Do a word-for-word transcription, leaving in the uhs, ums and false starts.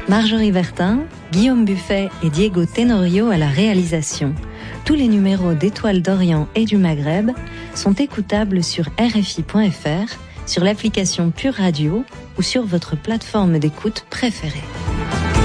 Marjorie Vertin, Guillaume Buffet et Diego Tenorio à la réalisation. Tous les numéros d'Étoile d'Orient et du Maghreb sont écoutables sur R F I point F R, sur l'application Pure Radio ou sur votre plateforme d'écoute préférée.